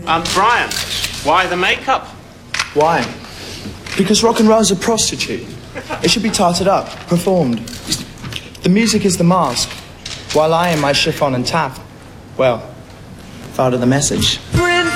Brian, why the makeup? Why? Because rock and roll's a prostitute. It should be tarted up, performed. The music is the mask, while I, in my chiffon and taff, well, follow the message.